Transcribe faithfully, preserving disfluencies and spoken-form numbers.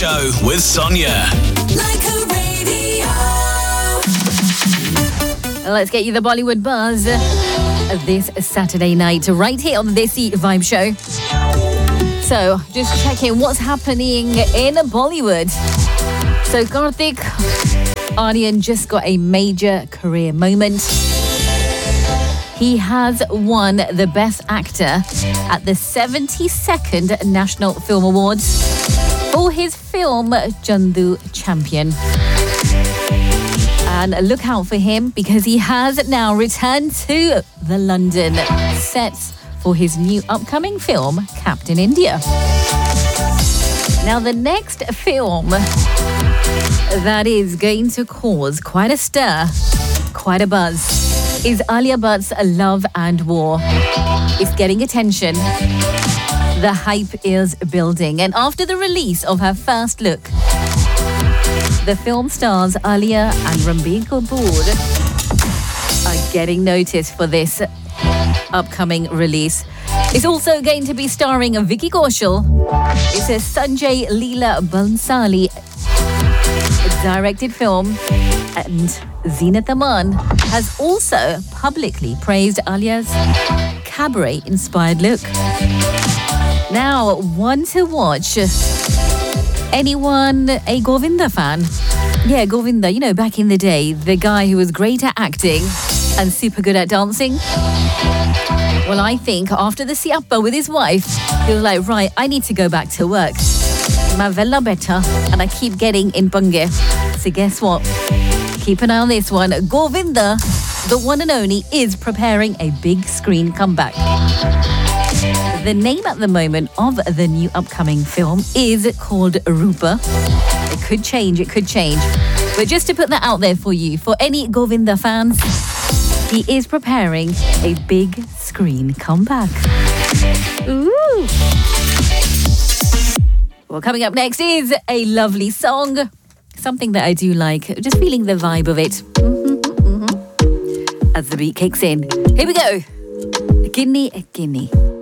Show with Sonia. Like a radio. Let's get you the Bollywood buzz this Saturday night, right here on the Desi Vibe Show. So, just checking what's happening in Bollywood. So, Karthik Aryan just got a major career moment. He has won the Best Actor at the seventy-second National Film Awards for his film Chandu Champion. And look out for him because he has now returned to the London sets for his new upcoming film, Captain India. Now, the next film that is going to cause quite a stir, quite a buzz, is Alia Bhatt's Love and War. It's getting attention. The hype is building. And after the release of her first look, the film stars Alia and Ranbir Kapoor are getting noticed for this upcoming release. It's also going to be starring Vicky Kaushal. It's a Sanjay Leela Bhansali directed film, and Zeenat Aman has also publicly praised Alia's cabaret-inspired look. Now, one to watch. Anyone a Govinda fan? Yeah, Govinda, you know, back in the day, the guy who was great at acting and super good at dancing. Well, I think after the Siappa with his wife, he was like, right, I need to go back to work. My vella better, and I keep getting in bunge. So guess what? Keep an eye on this one. Govinda, the one and only, is preparing a big screen comeback. The name at the moment of the new upcoming film is called Rupa. It could change, it could change. But just to put that out there for you, for any Govinda fans, he is preparing a big screen comeback. Ooh. Well, coming up next is a lovely song. Something that I do like. Just feeling the vibe of it. Mm-hmm, mm-hmm. As the beat kicks in. Here we go. Guinea, Guinea.